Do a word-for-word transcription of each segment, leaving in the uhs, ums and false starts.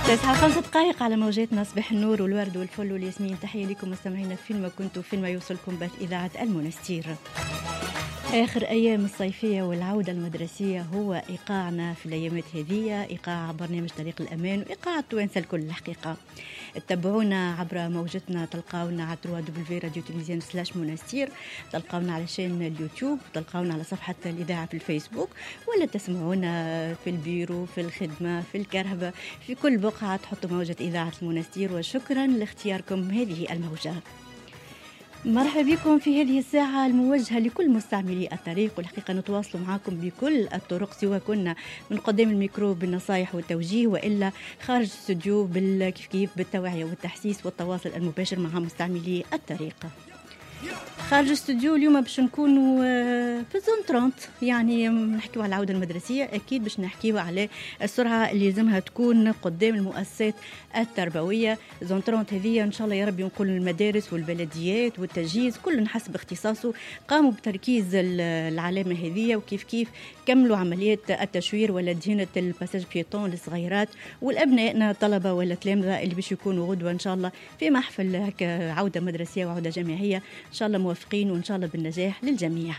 تسعة خمسة دقائق على موجاتنا صباح النور والورد والفل والياسمين. تحية لكم مستمعينا فين ما كنتوا فين ما يوصلكم بث إذاعة المنستير. آخر أيام الصيفية والعودة المدرسية هو إيقاعنا في الأيامات هذه، إيقاع برنامج طريق الأمان وإيقاع التوانسة الكل الحقيقة. تتبعونا عبر موجتنا، تلقاونا على دبليو دبليو دبليو راديو تلفزيون سلاش منستير، تلقاونا على شان اليوتيوب، تلقاونا على صفحة الإذاعة في الفيسبوك، ولا تسمعونا في البيرو، في الخدمة، في الكرهبة، في كل بقعة تحطوا موجة إذاعة المنستير. وشكرا لاختياركم هذه الموجة. مرحبا بكم في هذه الساعة الموجهة لكل مستعملي الطريق، والحقيقة نتواصل معكم بكل الطرق، سواء كنا من قدام الميكرو بالنصائح والتوجيه، وإلا خارج الاستوديو كيف كيف بالتوعية والتحسيس والتواصل المباشر مع مستعملي الطريق. خارج الاستوديو اليوم باش نكونوا في زون ثلاثين، يعني نحكيوا على العودة المدرسية، أكيد باش نحكيوا على السرعة اللي لازمها تكون قدام المؤسسات التربوية. زون ثلاثين هذه إن شاء الله يا رب ينقلوا المدارس والبلديات والتجهيز كل حسب اختصاصه، قاموا بتركيز العلامة هذه، وكيف كيف كملوا عمليات التشوير ولا دهنة الباساج بيتون للصغيرات والأبنائنا الطلبة ولا التلامذة اللي باش يكونوا غدوة إن شاء الله في محفل هكا عودة مدرسية وعودة جامعية، إن شاء الله موفقين وإن شاء الله بالنجاح للجميع.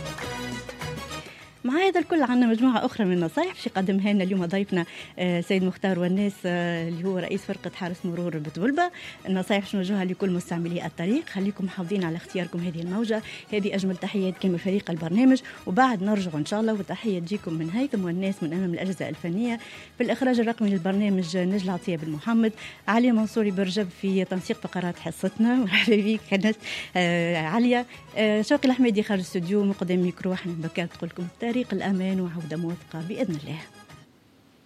مع هذا الكل عنا مجموعة أخرى من النصائح باش يقدمها لنا اليوم ضيفنا سيد مختار والناس اللي هو رئيس فرقة حارس مرور بتبلبة. النصائح باش نوجهها لكل مستعملي الطريق، خليكم محافظين على اختياركم هذه الموجة. هذه أجمل تحيات كما فريق البرنامج، وبعد نرجع إن شاء الله وتحية تجيكم من هيثم والناس من أمام الأجهزة الفنية. في الإخراج الرقمي للبرنامج نجلة عطية بن محمد، علي منصوري برجب في تنسيق فقرات حصتنا. مرحبا بك كانت آه عليا. آه شوقي الحميدي خارج الاستوديو من قدام ميكرو، احنا بكات تقول لكم طريق الأمان وعودة موثقة بإذن الله.